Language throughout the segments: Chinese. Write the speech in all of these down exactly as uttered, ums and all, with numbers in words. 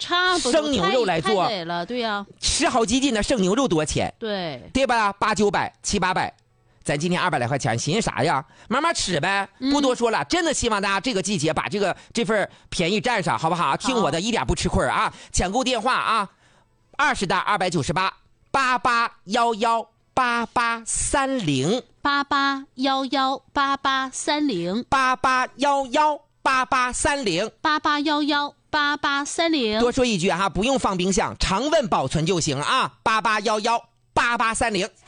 差生牛肉来做， 太美了，对呀、啊， 十好几斤的生牛肉多少钱？ 对， 对吧？八九百、七八百，咱今天二百来块钱，寻思啥呀？慢慢吃呗，不多说了。嗯、真的希望大家这个季节把这个这份便宜占上，好不好？听我的，一点不吃亏啊！抢购电话啊，二十袋二百九十八，八八幺幺八八三零， 八八幺幺八八三零， 八八幺幺八八三零， 八八幺幺八八三零。 多说一句哈，不用放冰箱，常温保存就行啊。八八幺幺八八三零。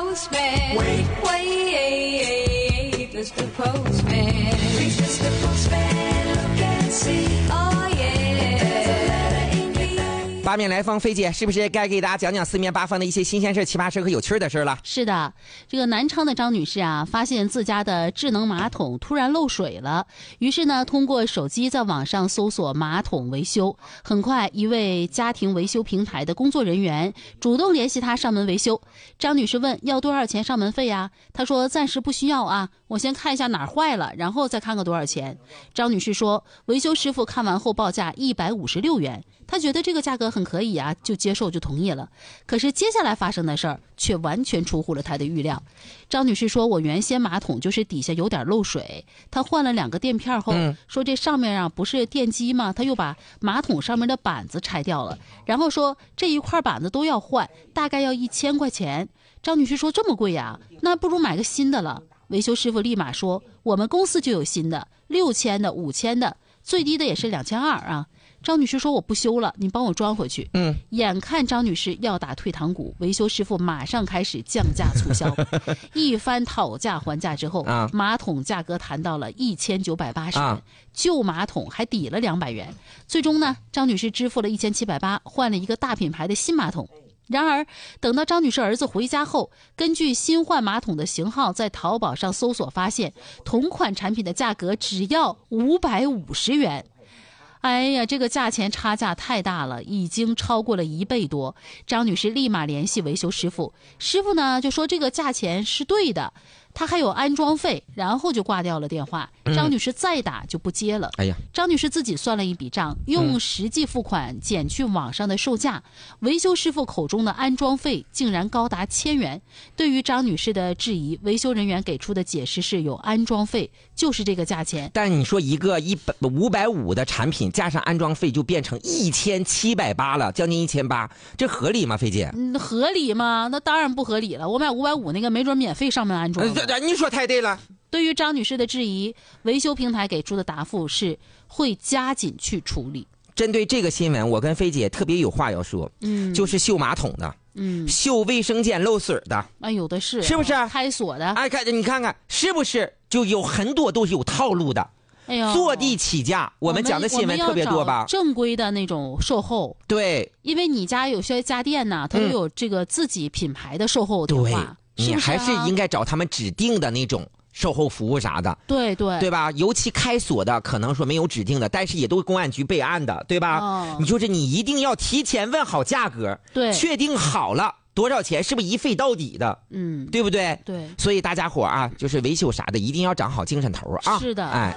八面来风，菲姐是不是该给大家讲讲四面八方的一些新鲜事、奇葩事和有趣的事了？ 是的，这个南昌的张女士啊，发现自家的智能马桶突然漏水了，于是呢，通过手机在网上搜索马桶维修，很快一位家庭维修平台的工作人员主动联系她上门维修。张女士问要多少钱上门费呀？她说暂时不需要啊，我先看一下哪儿坏了，然后再看个多少钱。张女士说，维修师傅看完后报价一百五十六元，她觉得这个价格很可以啊，就接受就同意了。可是接下来发生的事儿却完全出乎了她的预料。张女士说，我原先马桶就是底下有点漏水，她换了两个垫片后、嗯、说这上面啊不是电机吗？她又把马桶上面的板子拆掉了，然后说这一块板子都要换，大概要一千块钱。张女士说这么贵呀，那不如买个新的了。维修师傅立马说，我们公司就有新的，六千的、五千的，最低的也是两千二啊。张女士说我不修了，你帮我装回去。嗯，眼看张女士要打退堂鼓，维修师傅马上开始降价促销。一番讨价还价之后、啊、马桶价格谈到了一千九百八十元、啊、旧马桶还抵了两百元。最终呢，张女士支付了一千七百八，换了一个大品牌的新马桶。然而等到张女士儿子回家后，根据新换马桶的型号在淘宝上搜索，发现同款产品的价格只要五百五十元。哎呀，这个价钱差价太大了，已经超过了一倍多。张女士立马联系维修师傅，师傅呢就说这个价钱是对的，他还有安装费，然后就挂掉了电话。张女士再打就不接了。嗯、哎呀，张女士自己算了一笔账，用实际付款减去网上的售价，嗯、维修师傅口中的安装费竟然高达千元。对于张女士的质疑，维修人员给出的解释是有安装费，就是这个价钱。 但你说一个一百五百五的产品加上安装费就变成一千七百八了，将近一千八，这合理吗？菲姐？ 嗯，合理吗？那当然不合理了。我买五百五那个没准免费上门安装。 呃，你说太对了。 对于张女士的质疑，维修平台给出的答复是会加紧去处理。 针对这个新闻，我跟菲姐特别有话要说，嗯，就是修马桶的，嗯，修卫生间漏水的， 啊，有的是， 是不是？ 开锁的， 哎，看你看看是不是？就有很多都是有套路的。哎呦，坐地起价，我们讲的新闻特别多吧？ 正规的那种售后， 对， 因为你家有些家电呢，它都有这个自己品牌的售后电话， 对， 是不是啊？ 你还是应该找他们指定的那种售后服务啥的， 对对对吧？尤其开锁的，可能说没有指定的，但是也都公安局备案的，对吧？哦，你就是你一定要提前问好价格， 对， 确定好了多少钱，是不是一费到底的？嗯，对不对？ 对， 所以大家伙啊，就是维修啥的，一定要长好精神头啊！ 是的， 哎。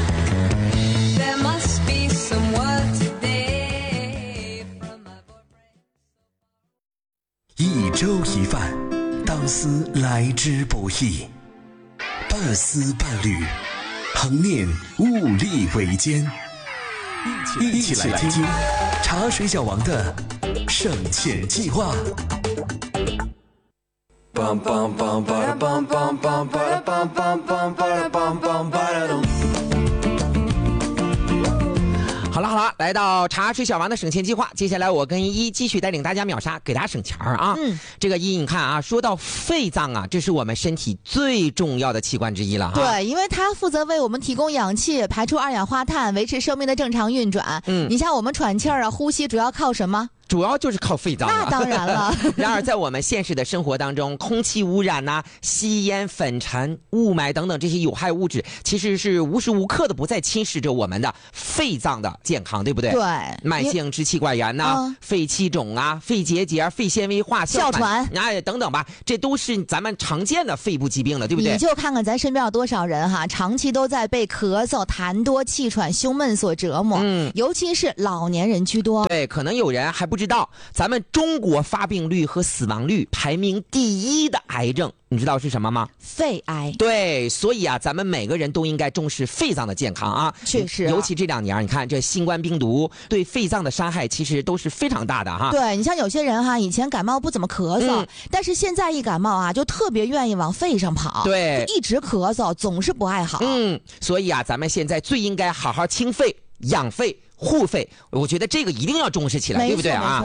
一粥一饭，当思来之不易；半丝半缕，恒念物力维艰。一起来听茶水小王的省钱计划。 好了好了，来到茶水小王的省钱计划，接下来我跟一继续带领大家秒杀，给大家省钱啊！嗯，这个一你看啊，说到肺脏啊，这是我们身体最重要的器官之一了哈。 对，因为它负责为我们提供氧气，排出二氧化碳，维持生命的正常运转。嗯，你像我们喘气儿啊、呼吸，主要靠什么？ 主要就是靠肺脏啊。 那当然了。 然而，在我们现实的生活当中，空气污染呐、啊、吸烟、粉尘、雾霾等等这些有害物质，其实是无时无刻的不再侵蚀着我们的肺脏的健康，对不对？ 对。 慢性支气管炎呐、啊嗯、肺气肿啊、肺结节、肺纤维化、 哮喘啊等等吧，这都是咱们常见的肺部疾病了，对不对？ 你就看看咱身边有多少人哈，长期都在被咳嗽、痰多、气喘、胸闷所折磨，嗯，尤其是老年人居多。 对，可能有人还不知道，咱们中国发病率和死亡率排名第一的癌症，你知道是什么吗？ 肺癌。 对，所以啊，咱们每个人都应该重视肺脏的健康啊。 确实、啊， 尤其这两年，你看这新冠病毒对肺脏的伤害，其实都是非常大的哈。 对，你像有些人哈，以前感冒不怎么咳嗽，嗯、但是现在一感冒啊，就特别愿意往肺上跑。 对， 一直咳嗽，总是不爱好。 嗯，所以啊，咱们现在最应该好好清肺、养肺、护肺，我觉得这个一定要重视起来，对不对啊？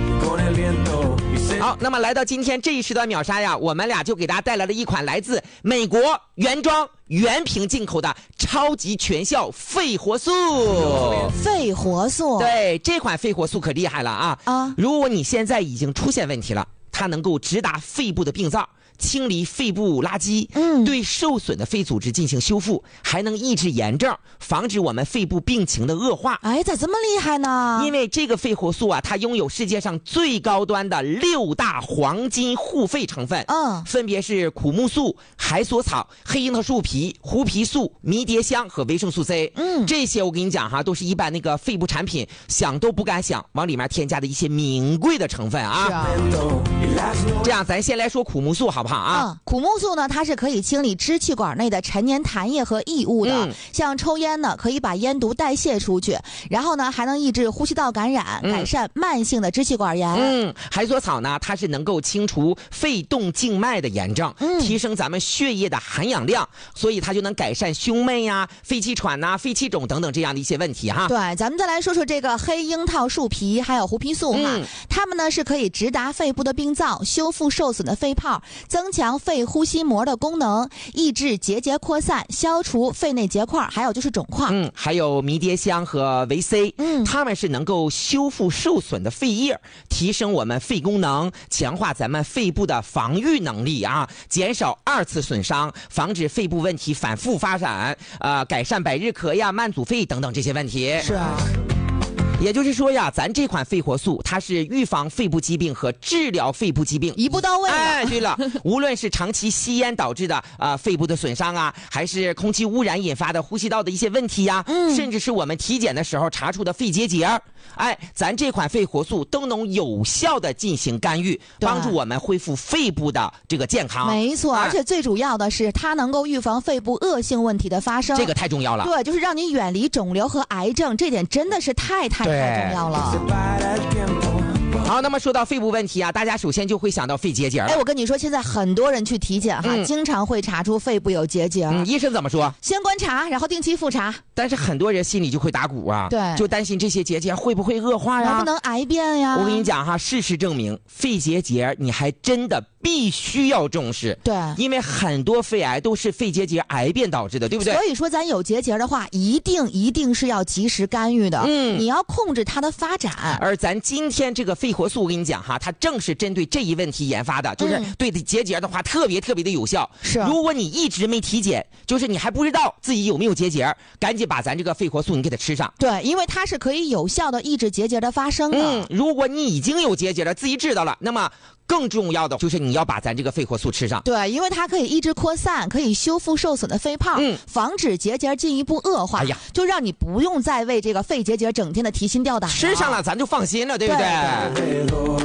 好，那么来到今天这一时段秒杀呀，我们俩就给大家带来了一款来自美国原装原瓶进口的超级全效肺活素。 肺活素， 对，这款肺活素可厉害了啊！啊，如果你现在已经出现问题了，它能够直达肺部的病灶，清理肺部垃圾，嗯，对受损的肺组织进行修复，还能抑制炎症，防止我们肺部病情的恶化。 哎，咋这么厉害呢？ 因为这个肺活素啊，它拥有世界上最高端的六大黄金护肺成分，嗯，分别是苦木素、海索草、黑樱桃树皮、胡皮素、迷迭香和维生素 C。嗯，这些我跟你讲哈，都是一般那个肺部产品想都不敢想往里面添加的一些名贵的成分啊。是啊。这样，咱先来说苦木素好不好？啊， 嗯，苦木素呢，它是可以清理支气管内的陈年痰液和异物的。嗯、像抽烟呢，可以把烟毒代谢出去，然后呢，还能抑制呼吸道感染，嗯、改善慢性的支气管炎。 嗯，海索草呢，它是能够清除肺动静脉的炎症，嗯、提升咱们血液的含氧量，所以它就能改善胸闷呀、啊、肺气喘呐、啊、肺气肿等等这样的一些问题哈。 对，咱们再来说说这个黑樱桃树皮还有胡皮素哈，嗯、它们呢是可以直达肺部的病灶，修复受损的肺泡，增强肺呼吸膜的功能，抑制结节扩散，消除肺内结块，还有就是肿块。 嗯，还有迷迭香和维 C， 嗯，它们是能够修复受损的肺叶，提升我们肺功能，强化咱们肺部的防御能力啊，减少二次损伤，防止肺部问题反复发展，呃，改善百日咳呀、慢阻肺等等这些问题。 是啊。 也就是说呀，咱这款肺活素，它是预防肺部疾病和治疗肺部疾病一步到位。 哎，对了，无论是长期吸烟导致的啊、呃、肺部的损伤啊，还是空气污染引发的呼吸道的一些问题呀、嗯，甚至是我们体检的时候查出的肺结节，哎，咱这款肺活素都能有效的进行干预，帮助我们恢复肺部的这个健康。 没错，哎、而且最主要的是，它能够预防肺部恶性问题的发生， 这个太重要了。 对，就是让你远离肿瘤和癌症，这点真的是太太。太重要了。 好，那么说到肺部问题啊，大家首先就会想到肺结节了。 哎，我跟你说，现在很多人去体检哈，嗯、经常会查出肺部有结节。 嗯，医生怎么说？ 先观察，然后定期复查。 但是很多人心里就会打鼓啊， 对， 就担心这些结节会不会恶化呀？ 能不能癌变呀？ 我跟你讲哈，事实证明，肺结节你还真的必须要重视。 对， 因为很多肺癌都是肺结节癌变导致的，对不对？ 所以说，咱有结节的话，一定一定是要及时干预的。嗯，你要控制它的发展。 而咱今天这个肺活素，我跟你讲哈，它正是针对这一问题研发的，就是对结节的话特别特别的有效。 是， 如果你一直没体检，就是你还不知道自己有没有结节，赶紧把咱这个肺活素你给它吃上。 对，因为它是可以有效的抑制结节的发生的。 嗯，如果你已经有结节了，自己知道了，那么更重要的就是你要把咱这个肺活素吃上。 对，因为它可以抑制扩散，可以修复受损的肺泡，嗯，防止结节进一步恶化。哎呀，就让你不用再为这个肺结节整天的提心吊胆。 吃上了咱就放心了，对不对？对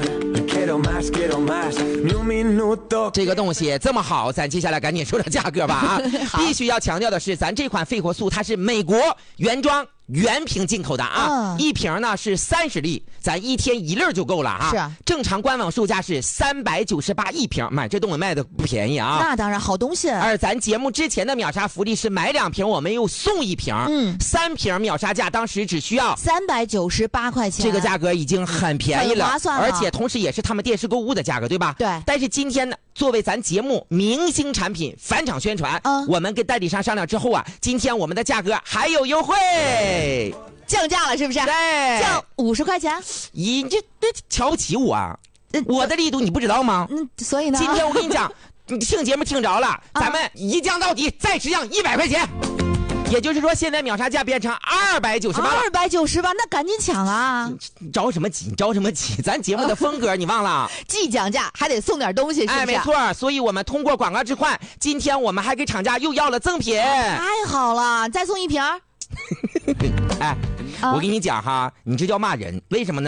这个东西这么好，咱接下来赶紧说说价格吧啊！必须要强调的是，咱这款肺活素它是美国原装原瓶进口的啊，嗯、一瓶呢是三十粒，咱一天一粒就够了啊。 是啊， 正常官网售价是三百九十八一瓶，买这东西卖的不便宜啊。 那当然，好东西。 而咱节目之前的秒杀福利是买两瓶我们又送一瓶，嗯，三瓶秒杀价当时只需要三百九十八块钱， 这个价格已经很便宜了， 很划算了， 而且同时也是他们电视购物的价格，对吧？ 对。 但是今天呢，作为咱节目明星产品返场宣传，嗯，我们跟代理商商量之后啊，今天我们的价格还有优惠。 降价了是不是？ 对， 降五十块钱。 咦，你这这瞧不起我啊？我的力度你不知道吗？ 嗯，所以呢？ 今天我跟你讲，你听节目听着了，咱们一降到底，再只降一百块钱。也就是说，现在秒杀价变成二百九十八了。 二百九十八，那赶紧抢啊！ 你着什么急？你着什么急？咱节目的风格你忘了？ 既降价还得送点东西，是不是？ 哎，没错。所以我们通过广告置换，今天我们还给厂家又要了赠品。 太好了，再送一瓶。 哎，我跟你讲哈，你这叫骂人，为什么呢？